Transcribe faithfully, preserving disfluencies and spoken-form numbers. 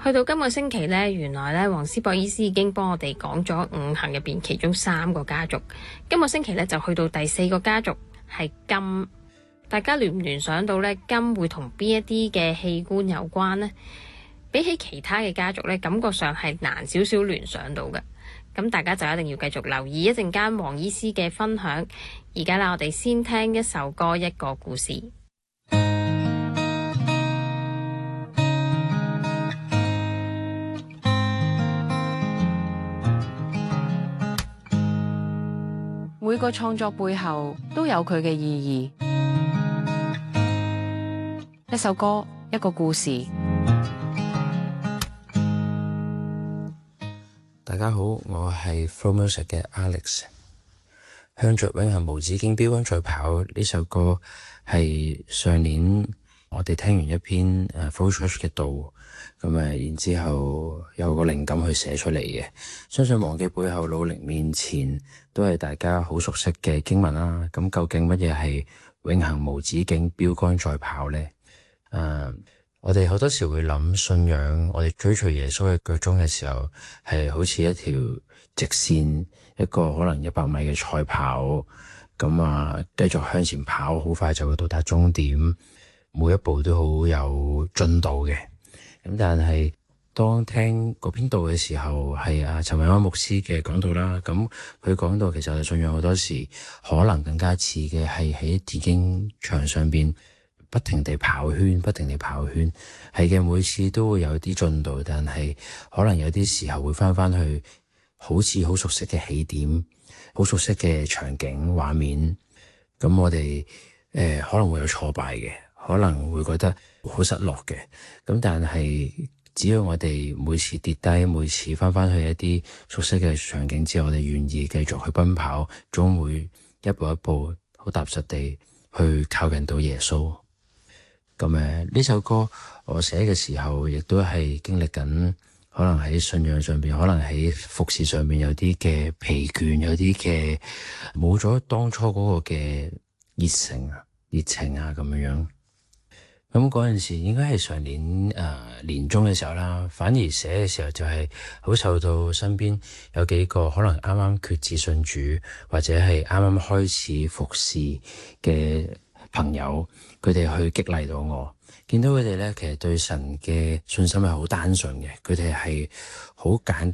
去到今個星期呢，原來呢，黃斯博醫師已經幫我哋講咗五行入邊其中三個家族。今個星期呢，就去到第四個家族係金。大家聯唔聯想到呢？金會同邊一啲嘅器官有關呢？比起其他嘅家族呢，感覺上係難少少聯想到嘅。咁大家就一定要繼續留意一陣間黃醫師嘅分享。而家啦，我哋先聽一首歌，一個故事。 每個創作背後都有佢嘅意義。一首歌，一個故事。 大家好，我係 Flow Music 嘅 Alex。向着永恆無止境標杆在跑呢首歌係上年我哋聽完一篇誒 Flow Church 嘅道，咁誒然之後有個靈感去寫出嚟嘅。相信忘記背後努力面前都係大家好熟悉嘅經文啦。咁究竟乜嘢係永恆無止境標杆在跑呢？誒、uh,，我哋好多時會諗信仰，我哋追隨耶穌嘅腳蹤嘅時候，係好似一條直線，一個可能一百米嘅賽跑，咁啊繼續向前跑，好快就會到達終點，每一步都好有進度嘅。咁但係當聽嗰篇道嘅時候，係阿陳韋安牧師嘅講道啦，咁佢講到其實我哋信仰好多時可能更加似嘅係喺電競場上邊，不停地跑圈，不停地跑圈，係嘅，每次都會有啲進度，但係可能有啲時候會翻翻去好似好熟悉嘅起點，好熟悉嘅場景畫面，咁我哋誒、呃、可能會有挫敗嘅，可能會覺得好失落嘅，咁但係只要我哋每次跌低，每次翻翻去一啲熟悉嘅場景之後，我哋願意繼續去奔跑，總會一步一步好踏實地去靠近到耶穌。咁誒，呢首歌我寫嘅時候，亦都係經歷緊，可能喺信仰上邊，可能喺服侍上面有啲嘅疲倦，有啲嘅冇咗當初嗰個嘅熱誠啊、熱情啊咁樣樣。咁嗰陣時應該係上年誒、呃、年中嘅時候啦，反而寫嘅時候就係好受到身邊有幾個可能啱啱決志信主，或者係啱啱開始服侍嘅朋友，佢哋去激勵到我，見到佢哋咧，其實對神嘅信心係好單純嘅，佢哋係好簡單